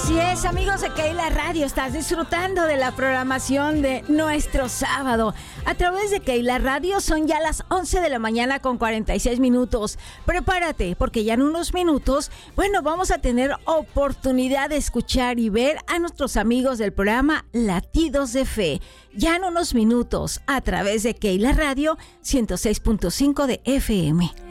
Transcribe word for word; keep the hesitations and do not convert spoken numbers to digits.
Así es, amigos de Keila Radio, estás disfrutando de la programación de nuestro sábado. A través de Keila Radio son ya las once de la mañana con cuarenta y seis minutos. Prepárate, porque ya en unos minutos, bueno, vamos a tener oportunidad de escuchar y ver a nuestros amigos del programa Latidos de Fe. Ya en unos minutos, a través de Keila Radio ciento seis punto cinco de F M.